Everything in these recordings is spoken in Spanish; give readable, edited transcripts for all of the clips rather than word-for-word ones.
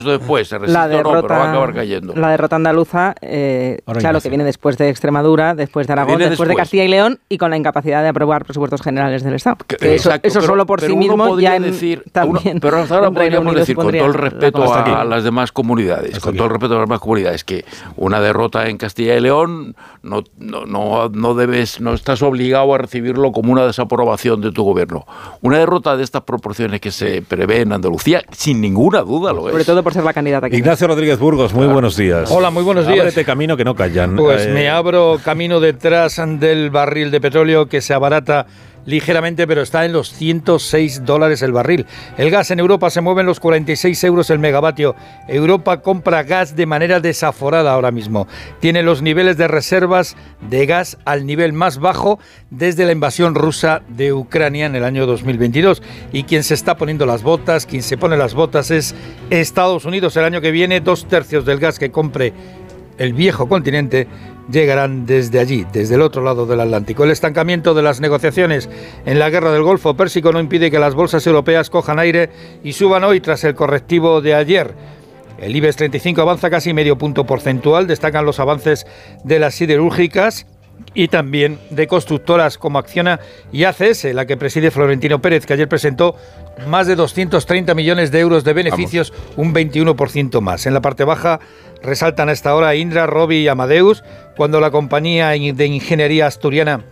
después, se resiste pero va a acabar cayendo. La derrota andaluza, claro, que viene después de Extremadura, después de Aragón, después de Castilla y León, y con la incapacidad de aprobar presupuestos generales del Estado. Eso solo por sí mismo ya pero ahora podríamos decir, con todo el respeto a las demás comunidades, que una derrota en Castilla y León no estás obligado a recibirlo como una desaprobación de tu gobierno. Una derrota de estas proporciones que se prevé en Andalucía, sin ninguna duda lo es. Sobre todo por ser la candidata que Ignacio Rodríguez Burgos, muy buenos días. Hola, muy buenos días. Ábrete camino que no callan. Pues me abro camino detrás del barril de petróleo que se abarata ligeramente, pero está en los $106 el barril. El gas en Europa se mueve en los 46 euros el megavatio. Europa compra gas de manera desaforada ahora mismo. Tiene los niveles de reservas de gas al nivel más bajo desde la invasión rusa de Ucrania en el año 2022. Y quien se está poniendo las botas, quien se pone las botas es Estados Unidos. El año que viene, 2/3 del gas que compre el viejo continente llegarán desde allí, desde el otro lado del Atlántico. El estancamiento de las negociaciones en la guerra del Golfo Pérsico no impide que las bolsas europeas cojan aire y suban hoy tras el correctivo de ayer. El IBEX 35 avanza casi medio punto porcentual, destacan los avances de las siderúrgicas y también de constructoras como Acciona y ACS, la que preside Florentino Pérez, que ayer presentó más de 230 millones de euros de beneficios, un 21% más. En la parte baja resaltan a esta hora Indra, Robi y Amadeus, cuando la compañía de ingeniería asturiana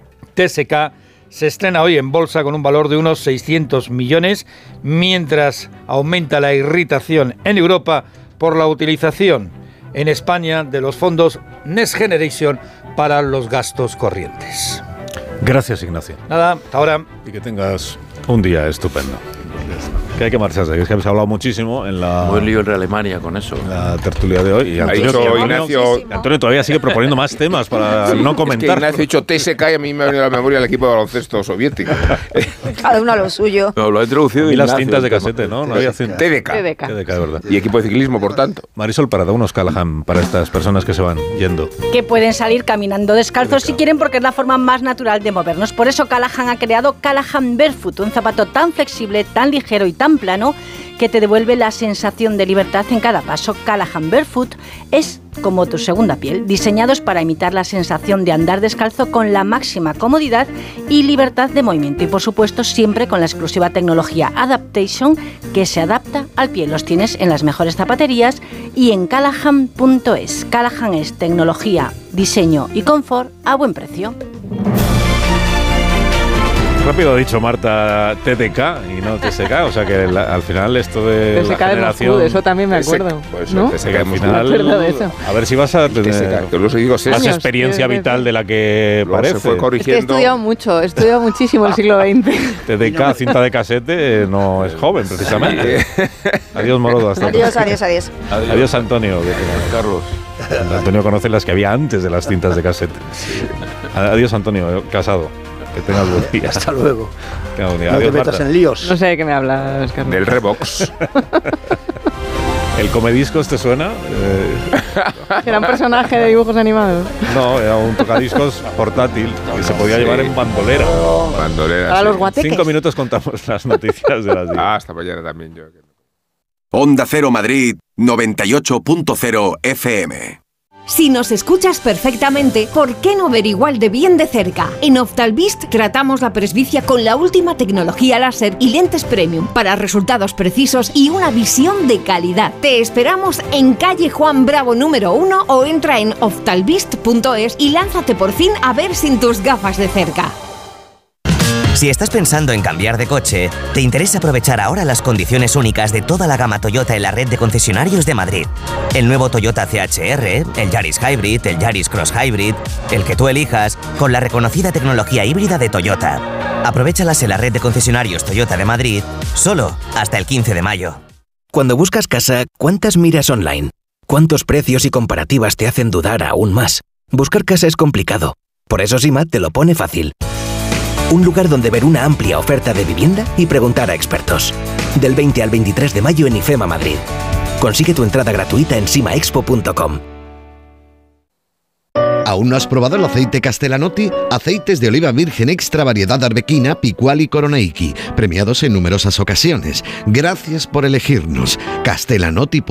TSK se estrena hoy en bolsa con un valor de unos 600 millones, mientras aumenta la irritación en Europa por la utilización en España de los fondos Next Generation para los gastos corrientes. Gracias, Ignacio. Nada, hasta ahora. Y que tengas un día estupendo. Que hay que marcharse, es que habéis hablado muchísimo en la... Buen lío en Alemania con eso. En la tertulia de hoy. Y Antonio todavía sigue proponiendo más temas para no comentar. Es que Ignacio ha dicho TSK y a mí me ha venido a la memoria el equipo de baloncesto soviético. Cada uno a lo suyo. No, lo ha introducido y las cintas de casete, ¿no? No había cintas. TDK, es verdad. Y equipo de ciclismo, por tanto. Marisol Parada, unos Callahan para estas personas que se van yendo. Que pueden salir caminando descalzos si quieren, porque es la forma más natural de movernos. Por eso Callahan ha creado Callahan Barefoot, un zapato tan flexible, tan ligero y tan plano que te devuelve la sensación de libertad en cada paso. Callahan Barefoot es como tu segunda piel, diseñados para imitar la sensación de andar descalzo con la máxima comodidad y libertad de movimiento. Y por supuesto siempre con la exclusiva tecnología Adaptation, que se adapta al pie. Los tienes en las mejores zapaterías y en Callahan.es. Callahan es tecnología, diseño y confort a buen precio. Rápido ha dicho Marta TDK y no TSK, o sea que al final esto de TSK la generación... Food, eso también me acuerdo, ¿no? TSK al final, a ver si vas a tener más experiencia vital de la que parece. Se fue corrigiendo. Es que he estudiado muchísimo el siglo XX. TDK, cinta de casete, no es joven precisamente. Adiós Morodo, hasta Adiós. Adiós Antonio. Carlos. Antonio conoce las que había antes de las cintas de casete. Adiós Antonio, Casado. Que tengas buen día. Hasta luego. No te metas Marta. en líos. No sé de qué me hablas, Carlos. Del Revox. ¿El Comediscos te suena? ¿Era un personaje de dibujos animados? No, era un tocadiscos portátil que se podía llevar en bandolera. Para los guateques. 5 minutos contamos las noticias de las 10. Hasta mañana también yo. Onda Cero Madrid 98.0 FM. Si nos escuchas perfectamente, ¿por qué no ver igual de bien de cerca? En Optalbist tratamos la presbicia con la última tecnología láser y lentes premium para resultados precisos y una visión de calidad. Te esperamos en calle Juan Bravo número 1 o entra en optalbist.es y lánzate por fin a ver sin tus gafas de cerca. Si estás pensando en cambiar de coche, te interesa aprovechar ahora las condiciones únicas de toda la gama Toyota en la red de concesionarios de Madrid. El nuevo Toyota CHR, el Yaris Hybrid, el Yaris Cross Hybrid, el que tú elijas, con la reconocida tecnología híbrida de Toyota. Aprovéchalas en la red de concesionarios Toyota de Madrid, solo hasta el 15 de mayo. Cuando buscas casa, ¿cuántas miras online? ¿Cuántos precios y comparativas te hacen dudar aún más? Buscar casa es complicado. Por eso SIMAT te lo pone fácil. Un lugar donde ver una amplia oferta de vivienda y preguntar a expertos. Del 20 al 23 de mayo en IFEMA Madrid. Consigue tu entrada gratuita en simaexpo.com. ¿Aún no has probado el aceite Castellanotti? Aceites de oliva virgen extra variedad arbequina, picual y coroneiki, premiados en numerosas ocasiones. Gracias por elegirnos. Castellanotti.